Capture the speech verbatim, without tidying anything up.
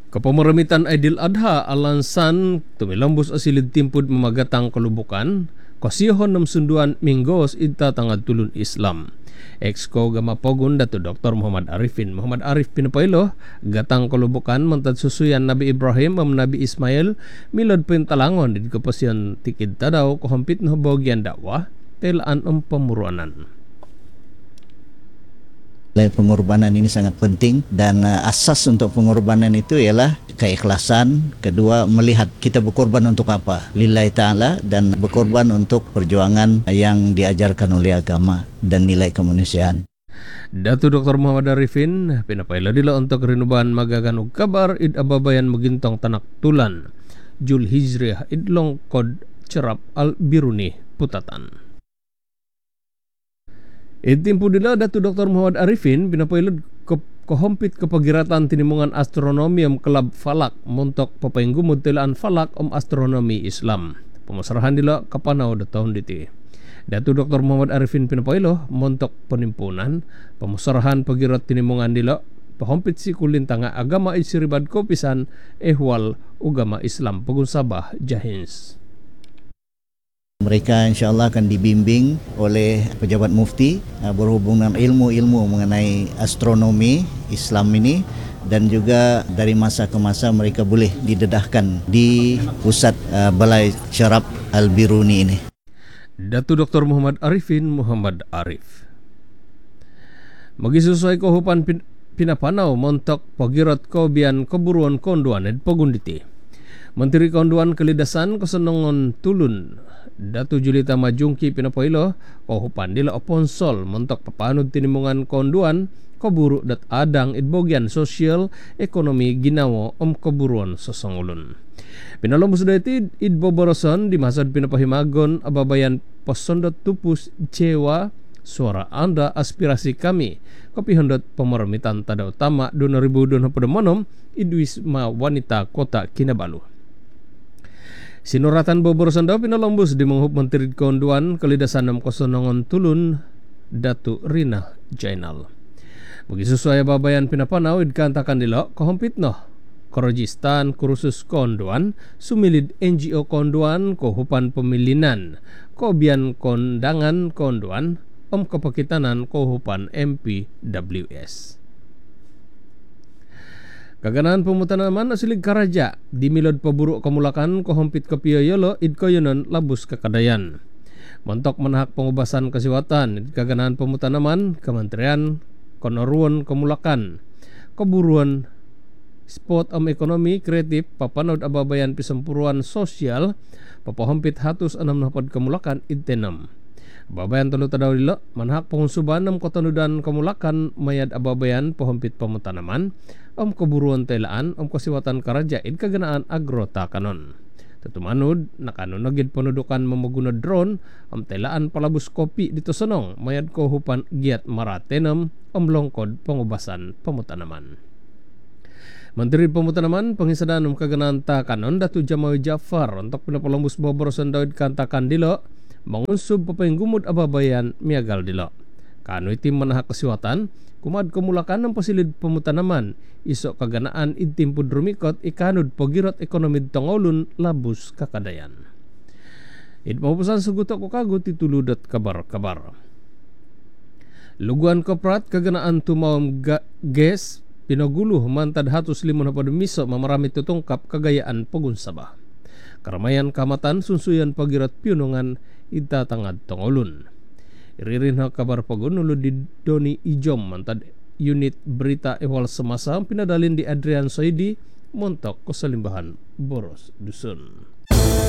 Kapamaramitan Aidil Adha alansan tumilambos asilid timpud mamagatang kalubukan kasihon ng sunduan minggos ita tangad tulun Islam. Exco gamapogun datu Doktor Muhammad Arifin. Muhammad Arif pinapaylo gatang kalubukan mantad susuyan Nabi Ibrahim am Nabi Ismail milod pintalangon di kapasyan tikid tadaw kuhampit na bogyan dakwah telaan ang pamuruanan. Pengorbanan ini sangat penting dan uh, asas untuk pengorbanan itu ialah keikhlasan. Kedua, melihat kita berkorban untuk apa, lillahi ta'ala, dan berkorban untuk perjuangan yang diajarkan oleh agama dan nilai kemanusiaan. Datu Doktor Muhammad Arifin pinapayla dila untuk rinuban magaganug kabar id ababayan magintong tanak tulan Jul Hijriah idlong kod cerap al biruni putatan. Itimpo dila Datu Doktor Muhammad Arifin pinapaylo ke kohompit kepagiratan tinimungan astronomi am kelab falak montok papainggumod telaan falak om astronomi Islam. Pemasarahan dila kapanaw da tahun diti. Datu Doktor Muhammad Arifin pinapaylo montok penimpunan pemasarahan pagirat tinimungan dila pahompit si kulintanga agama isiribad ko pisan ehwal ugama Islam pagunsabah Jahins. Mereka insya Allah akan dibimbing oleh pejabat mufti uh, berhubung dengan ilmu-ilmu mengenai astronomi Islam ini, dan juga dari masa ke masa mereka boleh didedahkan di pusat uh, Balai Syarab Al-Biruni ini. Datu Doktor Muhammad Arifin Muhammad Arif. Magisusoy ko hupan pin, pinapanaw montok pagirat ko biyan keburuan konduan ed pagunditi. Menteri Konduan Kalidasan Kesenongon Tulun Datu Julita Majungki pinapaylo kohupan dila oponsol montok papanud tinimungan konduan koburu dat adang idbogyan sosial ekonomi ginawo om keburuan sosongulun. Pinalombos dati idboboroson di masad pinapahimagon ababayan posondot tupus cewa suara anda aspirasi kami kopihondot pemermitan tada utama dua ribu dua puluh monom idwisma wanita kota Kinabalu. Sinuratan boborosan daw pinalombos di manghup Menteri Konduan Kalidasan ng Kosonongon Tulun Datu Rina Jainal. Magisusuaya babayan pinapanaw idkantakan nila kahumpit no Korojistan Kursus Konduan sumilid N G O Konduan kohupan pemilinan kobian kondangan Konduan om kepakitanan kohupan M P W S. Kaganahan pemutanaman asilig karaja di milod paburu kamulakan kohompit kapiyoyolo id koyonon labus kakadayan. Montok menahak pengubasan kasiwatan id kaganahan pemutanaman Kementerian Konoruan Kamulakan. Keburuan spot am ekonomi kreatif papanod ababayan pisempuruan sosial papahompit hatus enam napad kamulakan id tenem. Ababayan tulu tadaw dilo manhak pengusuban ng kotonudan kamulakan mayad ababayan pahompit pemutanaman om keburuan telaan om kasiwatan karaja id kaganaan agrota kanon. Tutumanod nakanunagid penudukan mamaguna drone om telaan palabus kopi dito sonong mayad ko hupan giat maratenem om longkod pengubasan pemutanaman. Menteri Pemutanaman Pengisadaan om kaganaan ta kanon Datu Jamawi Jafar untuk pinapalambus boborosan Daud kantakan dilo mangunsub papainggumud ababayan miagal dilo. Kano itim manahak kasiwatan kumad kumulakan ng pasilid pemutanaman isok kaganaan intimpud rumikot ikanud pagirot ekonomi tongolun labus kakadayan. Id mapusan sugutok ko kago tituludot kabar-kabar. Luguan koprat kaganaan tumawam ges pinaguluh mantad hatus limon hapad miso mamaramit tutungkap kagayaan pagunsabah. Karamayan kamatan sunsuyan pagirat piunungan ita tangad tongolun. Iririn ha kabar pagunulo di Doni Ijom mantad unit berita ehwal semasa pinadalin di Adrian Soidi montok kesalimbahan Boros Dusun.